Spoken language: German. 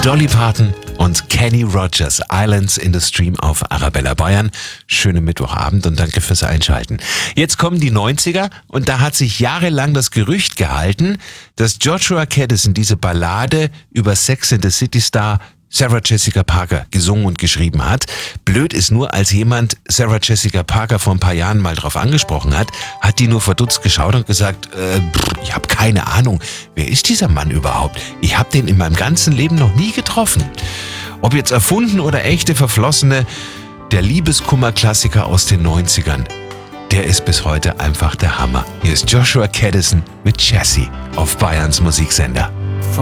Dolly Parton und Kenny Rogers, Islands in the Stream auf Arabella Bayern. Schönen Mittwochabend und danke fürs Einschalten. Jetzt kommen die 90er und da hat sich jahrelang das Gerücht gehalten, dass Joshua Caddison diese Ballade über Sex and the City Star Sarah Jessica Parker gesungen und geschrieben hat. Blöd ist nur, als jemand Sarah Jessica Parker vor ein paar Jahren mal drauf angesprochen hat, hat die nur verdutzt geschaut und gesagt, ich habe keine Ahnung, wer ist dieser Mann überhaupt? Ich habe den in meinem ganzen Leben noch nie getroffen. Ob jetzt erfunden oder echte Verflossene, der Liebeskummer-Klassiker aus den 90ern, der ist bis heute einfach der Hammer. Hier ist Joshua Caddison mit Jessie auf Bayerns Musiksender.